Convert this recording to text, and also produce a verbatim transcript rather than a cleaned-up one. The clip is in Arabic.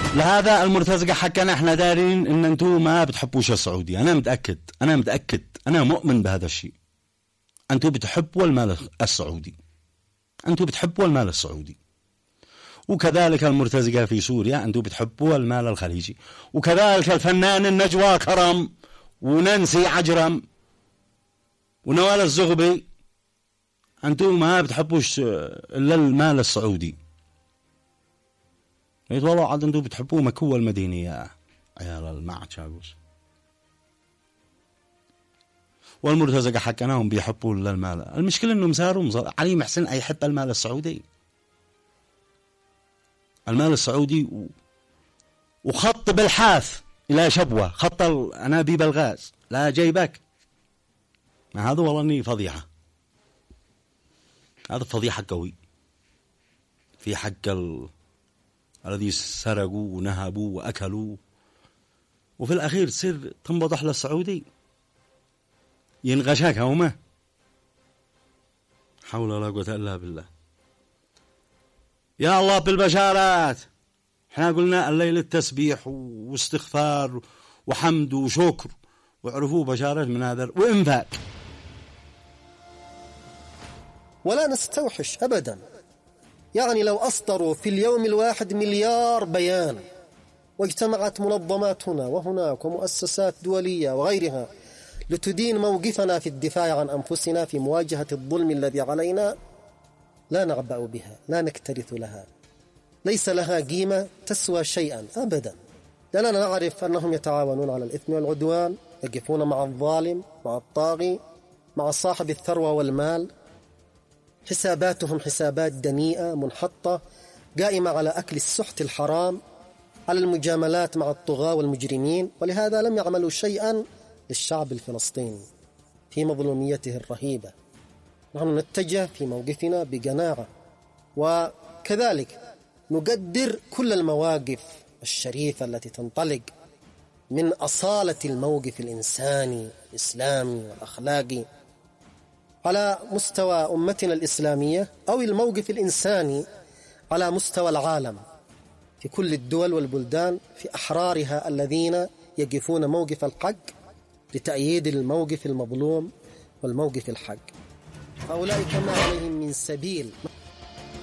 لهذا المرتزقة حكنا احنا دارين ان انتم ما بتحبوش السعودي. انا متأكد انا متأكد انا مؤمن بهذا الشيء. انتم بتحبوا المال السعودي، انتم بتحبوا المال السعودي، وكذلك المرتزقة في سوريا انتم بتحبوا المال الخليجي، وكذلك الفنان النجوى كرم وننسي عجرم ونوال الزغبي انتم ما بتحبوش الا المال السعودي. والله عاد انتم بتحبوه مكوى المدينة يا عيال المعشاقوس. والمرتزقة حكناهم بيحبوا الا المال. المشكلة انهم صاروا علي محسن اي يحب المال السعودي، المال السعودي و... وخط بالحاث الى شبوة، خط انابيب الغاز لا جيبك. ما هذا والله اني فضيحة، هذا فضيحة قوي في حق ال... الذي سرقوا ونهبوا وأكلوا، وفي الأخير تصير تنبضح للسعودي ينغشاك هومه. حول ولا قوة إلا بالله. يا الله بالبشارات. احنا قلنا الليل التسبيح واستغفار وحمد وشكر، وعرفوا بشارات من هذا وإنفاق. ولا نستوحش أبدا، يعني لو أصدروا في اليوم الواحد مليار بيان، واجتمعت منظمات هنا وهناك ومؤسسات دولية وغيرها لتدين موقفنا في الدفاع عن أنفسنا في مواجهة الظلم الذي علينا، لا نعبأ بها، لا نكترث لها، ليس لها قيمة تسوى شيئا أبدا، لأننا نعرف أنهم يتعاونون على الإثم والعدوان، يقفون مع الظالم، مع الطاغي، مع صاحب الثروة والمال. حساباتهم حسابات دنيئة منحطة قائمة على أكل السحت الحرام، على المجاملات مع الطغاة والمجرمين، ولهذا لم يعملوا شيئا للشعب الفلسطيني في مظلوميته الرهيبة. نحن نتجه في موقفنا بقناعة، وكذلك نقدر كل المواقف الشريفة التي تنطلق من أصالة الموقف الإنساني الإسلامي والأخلاقي على مستوى أمتنا الإسلامية، أو الموقف الإنساني على مستوى العالم في كل الدول والبلدان، في أحرارها الذين يقفون موقف الحق لتأييد الموقف المظلوم والموقف الحق. هؤلاء كما عليهم من سبيل.